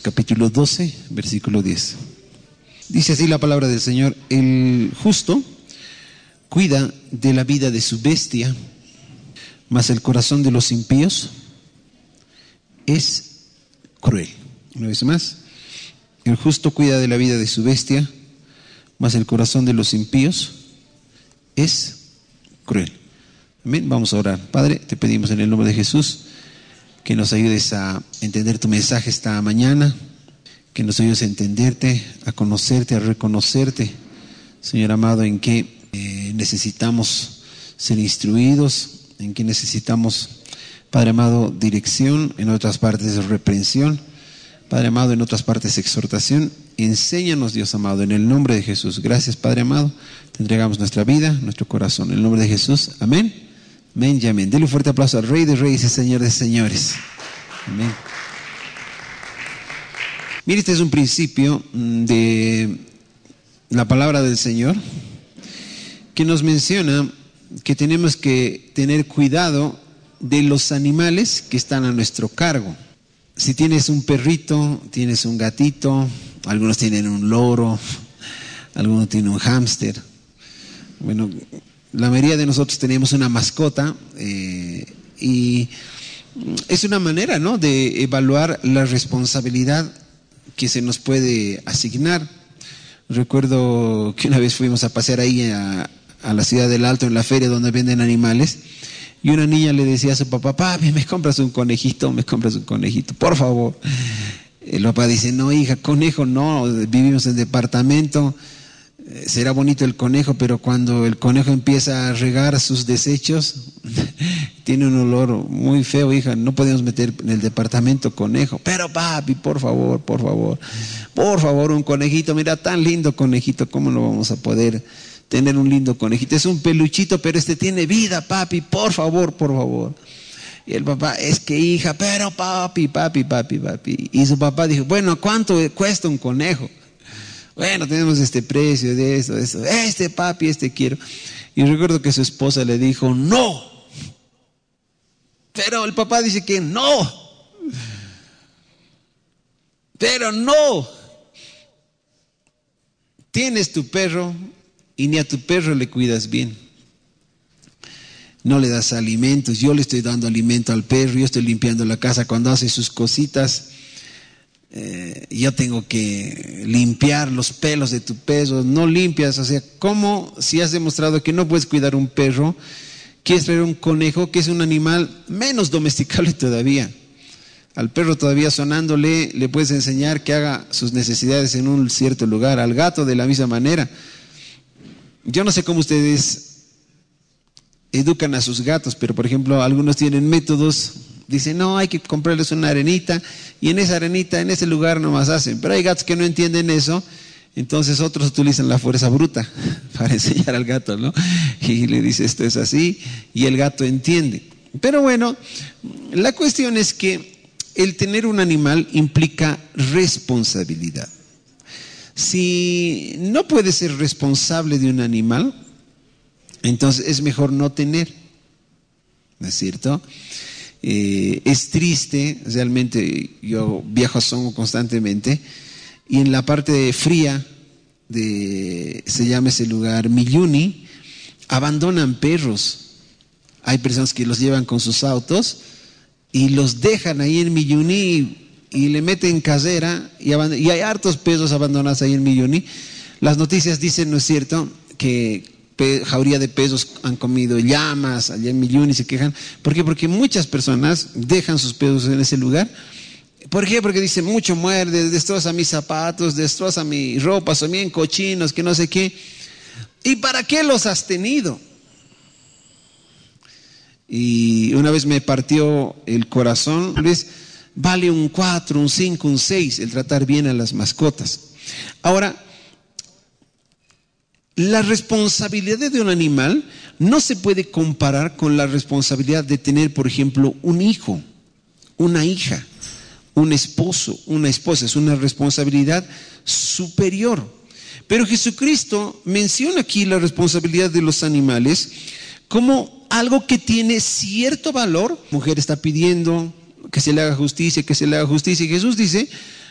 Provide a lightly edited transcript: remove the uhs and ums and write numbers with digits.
capítulo 12, versículo 10. Dice así la palabra del Señor: el justo cuida de la vida de su bestia, mas el corazón de los impíos es cruel. Una vez más, el justo cuida de la vida de su bestia, mas el corazón de los impíos es cruel. Amén. Vamos a orar. Padre, te pedimos en el nombre de Jesús que nos ayudes a entender tu mensaje esta mañana, que nos ayudes a entenderte, a conocerte, a reconocerte, Señor amado, en que necesitamos ser instruidos, en que necesitamos, Padre amado, dirección, en otras partes reprensión, Padre amado, en otras partes exhortación. Enséñanos, Dios amado, en el nombre de Jesús. Gracias, Padre amado. Te entregamos nuestra vida, nuestro corazón, en el nombre de Jesús. Amén. Amén y amén. Dele un fuerte aplauso al Rey de Reyes y Señor de Señores. Amén. Mire, este es un principio de la palabra del Señor que nos menciona que tenemos que tener cuidado de los animales que están a nuestro cargo. Si tienes un perrito, tienes un gatito, algunos tienen un loro, algunos tienen un hámster. Bueno, la mayoría de nosotros tenemos una mascota y es una manera, ¿no?, de evaluar la responsabilidad que se nos puede asignar. Recuerdo que una vez fuimos a pasear ahí a la ciudad del Alto, en la feria donde venden animales, y una niña le decía a su papá: papi, ¿me compras un conejito? Por favor. El papá dice: no, hija, conejo no, vivimos en departamento, será bonito el conejo, pero cuando el conejo empieza a regar sus desechos, tiene un olor muy feo, hija, no podemos meter en el departamento conejo. Pero papi, por favor, un conejito, mira, tan lindo conejito, ¿cómo no vamos a poder tener un lindo conejito? Es un peluchito, pero tiene vida, papi, por favor. Y el papá: es que hija, pero papi. Y su papá dijo: bueno, ¿cuánto cuesta un conejo? Bueno, tenemos este precio de eso, papi, quiero. Y recuerdo que su esposa le dijo: no. Pero el papá dice que no. Pero no. Tienes tu perro y ni a tu perro le cuidas bien. No le das alimentos. Yo le estoy dando alimento al perro, yo estoy limpiando la casa cuando hace sus cositas. Yo tengo que limpiar los pelos de tu perro, no limpias. O sea, ¿cómo, si has demostrado que no puedes cuidar un perro, quieres traer un conejo, que es un animal menos domesticable todavía? Al perro todavía sonándole le puedes enseñar que haga sus necesidades en un cierto lugar. Al gato de la misma manera. Yo no sé cómo ustedes educan a sus gatos, pero por ejemplo algunos tienen métodos. Dicen: no, hay que comprarles una arenita, y en esa arenita, en ese lugar nomás hacen. Pero hay gatos que no entienden eso, entonces otros utilizan la fuerza bruta para enseñar al gato, ¿no? Y le dice: esto es así, y el gato entiende. Pero bueno, la cuestión es que el tener un animal implica responsabilidad. Si no puedes ser responsable de un animal, entonces es mejor no tener, ¿no es cierto? Es triste, realmente. Yo viajo a Songo constantemente, y en la parte fría se llama ese lugar Milluni, abandonan perros. Hay personas que los llevan con sus autos y los dejan ahí en Milluni y le meten casera, y hay hartos perros abandonados ahí en Milluni. Las noticias dicen, ¿no es cierto?, que jauría de perros han comido llamas allá en Milluni, se quejan. ¿Por qué? Porque muchas personas dejan sus perros en ese lugar. ¿Por qué? Porque dicen: mucho muerde, destroza mis zapatos, destroza mi ropa, son bien cochinos, que no sé qué. ¿Y para qué los has tenido? Y una vez me partió el corazón. Tal vez vale un 4, un 5, un 6 el tratar bien a las mascotas. Ahora, la responsabilidad de un animal no se puede comparar con la responsabilidad de tener, por ejemplo, un hijo, una hija, un esposo, una esposa. Es una responsabilidad superior. Pero Jesucristo menciona aquí la responsabilidad de los animales como algo que tiene cierto valor. La mujer está pidiendo que se le haga justicia, Y Jesús dice: